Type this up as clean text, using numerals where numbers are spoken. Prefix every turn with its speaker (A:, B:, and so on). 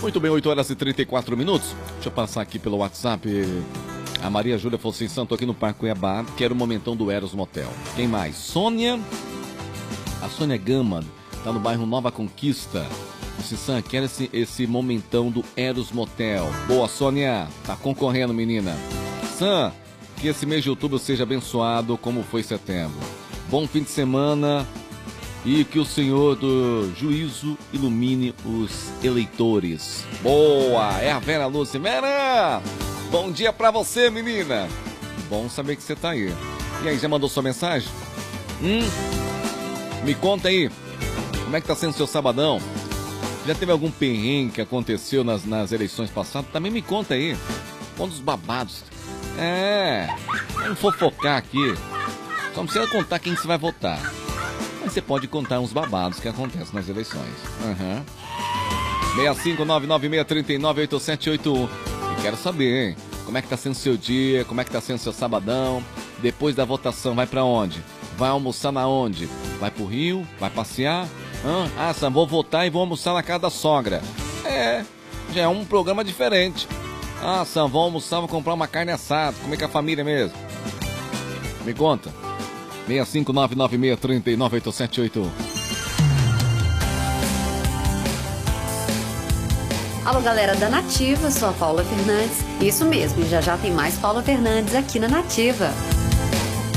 A: Muito bem, 8 horas e 34 minutos. Deixa eu passar aqui pelo WhatsApp. A Maria Júlia falou assim: Santo, aqui no Parque Cuiabá, quero o momentão do Eros Motel. Quem mais? Sônia. A Sônia Gama tá no bairro Nova Conquista. Disse: Sam, quero esse momentão do Eros Motel. Boa, Sônia. Tá concorrendo, menina. Sam, que esse mês de outubro seja abençoado como foi setembro. Bom fim de semana e que o Senhor do juízo ilumine os eleitores. Boa, é a Vera Lúcia. Vera, bom dia pra você, menina. Bom saber que você tá aí. E aí, já mandou sua mensagem? Me conta aí, como é que tá sendo seu sabadão? Já teve algum perrengue que aconteceu nas eleições passadas? Também me conta aí. Um dos babados. Vamos fofocar aqui. Só não precisa contar quem você vai votar. Mas você pode contar uns babados que acontecem nas eleições. 65996398781. Eu quero saber, hein? Como é que tá sendo seu dia? Como é que tá sendo seu sabadão? Depois da votação, vai pra onde? Vai almoçar na onde? Vai pro Rio? Vai passear? Sam, vou votar e vou almoçar na casa da sogra. Já é um programa diferente. Sam, vou almoçar, vou comprar uma carne assada, comer com a família mesmo. Me conta. 65996398781.
B: Alô, galera da Nativa, sou a Paula Fernandes. Isso mesmo, já tem mais Paula Fernandes aqui na Nativa.